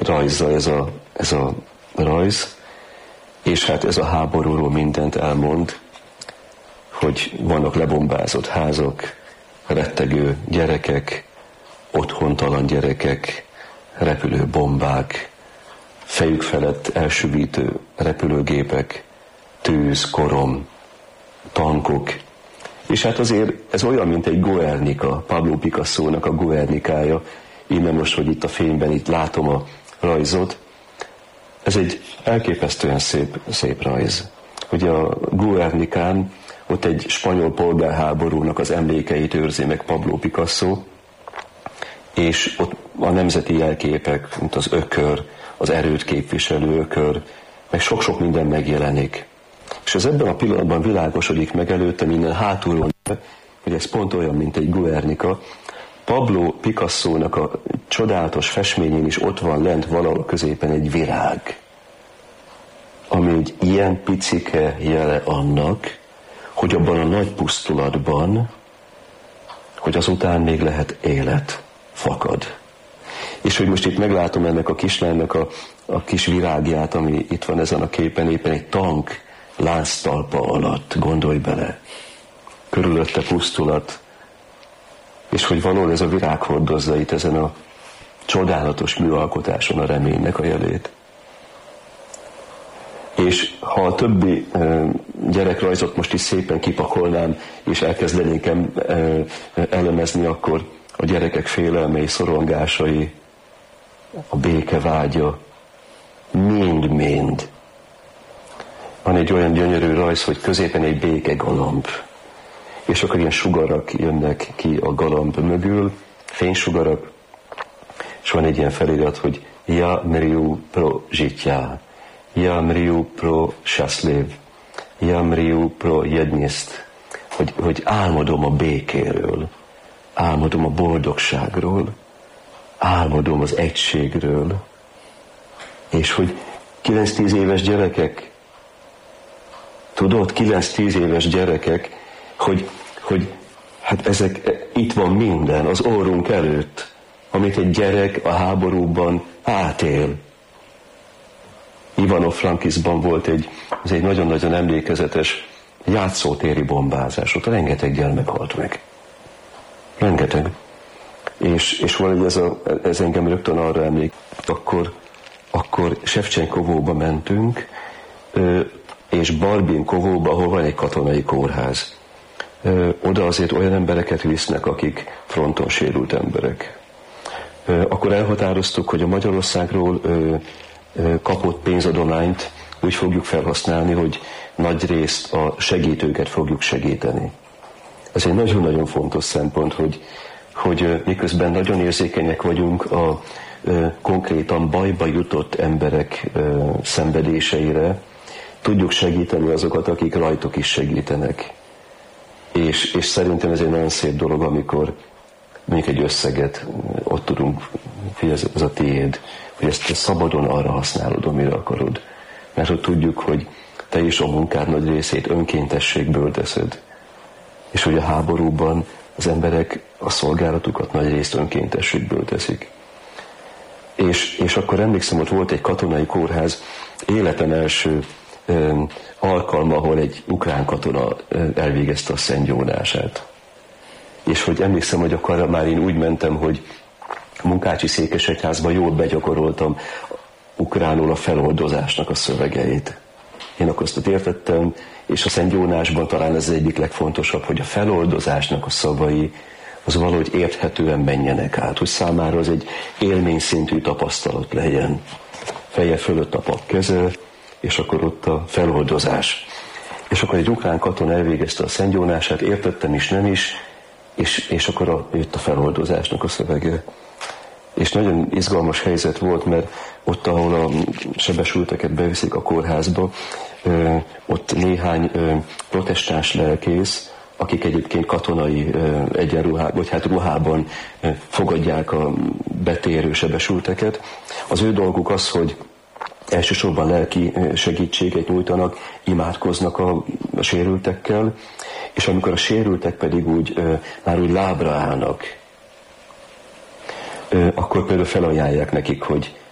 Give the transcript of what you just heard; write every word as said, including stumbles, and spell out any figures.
rajza ez a, ez a rajz, és hát ez a háborúról mindent elmond, hogy vannak lebombázott házak, rettegő gyerekek, otthontalan gyerekek, repülő bombák, fejük felett elsüvítő repülőgépek, tűz, korom, tankok. És hát azért ez olyan, mint egy Guernica, Pablo Picasso-nak a Guernicája. Innen most, hogy itt a fényben itt látom a rajzot. Ez egy elképesztően szép, szép rajz. Ugye a Guernicán ott egy spanyol polgárháborúnak az emlékeit őrzi meg Pablo Picasso, és ott a nemzeti jelképek, mint az ökör, az erőt képviselő ökör, meg sok-sok minden megjelenik. És ez ebben a pillanatban világosodik meg előtte minden hátulról, hogy ez pont olyan, mint egy Guernica. Pablo Picasso-nak a csodálatos festményén is ott van lent valahol középen egy virág, ami egy ilyen picike jele annak, hogy abban a nagy pusztulatban, hogy azután még lehet élet, fakad. És hogy most itt meglátom ennek a kislánynak a, a kis virágját, ami itt van ezen a képen, éppen egy tank lánctalpa alatt, gondolj bele. Körülötte pusztulat, és hogy valahol ez a virág hordozza itt ezen a csodálatos műalkotáson a reménynek a jelét. És ha a többi e, gyerekrajzot most is szépen kipakolnám, és elkezdenénk e, elemezni, akkor a gyerekek félelmei, szorongásai, a béke vágya, mind-mind. Van egy olyan gyönyörű rajz, hogy középen egy béke galamb. És akkor ilyen sugarak jönnek ki a galamb mögül, fénysugarak, és van egy ilyen felirat, hogy Ja mriu pro žitya, Ja mriu pro šťastliv, Ja mriu pro jednist, hogy, hogy álmodom a békéről, álmodom a boldogságról, álmodom az egységről, és hogy kilenc-tíz éves gyerekek, tudod, kilenc-tíz éves gyerekek, hogy, hogy hát ezek, itt van minden az orrunk előtt, amit egy gyerek a háborúban átél. Ivano-Frankivskban volt egy, ez egy nagyon-nagyon emlékezetes játszótéri bombázás, ott rengeteg gyermek halt meg. Rengeteg. És, és valahogy ez, a, ez engem rögtön arra emlék, akkor, akkor Sevcsenkovóba mentünk, és Barbinkovóba, ahol van egy katonai kórház. Oda azért olyan embereket visznek, akik fronton sérült emberek. Akkor elhatároztuk, hogy a Magyarországról kapott pénzadományt úgy fogjuk felhasználni, hogy nagy részt a segítőket fogjuk segíteni. Ez egy nagyon-nagyon fontos szempont, hogy, hogy miközben nagyon érzékenyek vagyunk a konkrétan bajba jutott emberek szenvedéseire, tudjuk segíteni azokat, akik rajtuk is segítenek. És, és szerintem ez egy nagyon szép dolog, amikor mondjuk egy összeget ott tudunk, hogy ez, ez a tiéd, hogy ezt szabadon arra használod, amire akarod. Mert hogy tudjuk, hogy te is a munkád nagy részét önkéntességből teszed. És hogy a háborúban az emberek a szolgálatukat nagy részt önkéntességből teszik. És, és akkor emlékszem, hogy volt egy katonai kórház, életem első ö, alkalma, ahol egy ukrán katona ö, elvégezte a szentgyónását. És hogy emlékszem, hogy akkor már én úgy mentem, hogy Munkácsi Székesegyházban jól begyakoroltam ukránul a feloldozásnak a szövegeit. Én akkor azt értettem, és a szentgyónásban talán ez az egyik legfontosabb, hogy a feloldozásnak a szavai az valahogy érthetően menjenek át, hogy számára az egy élményszintű tapasztalat legyen. Feje fölött a pap keze, és akkor ott a feloldozás. És akkor egy ukrán katona elvégezte a szentgyónását, értettem is, nem is, és, és akkor a, jött a feloldozásnak a szövege. És nagyon izgalmas helyzet volt, mert ott, ahol a sebesülteket beviszik a kórházba, ott néhány protestáns lelkész, akik egyébként katonai egyenruhában, vagy hát ruhában fogadják a betérő sebesülteket. Az ő dolguk az, hogy elsősorban lelki segítséget nyújtanak, imádkoznak a sérültekkel, és amikor a sérültek pedig úgy, már úgy lábra állnak, akkor például felajánlják nekik, hogy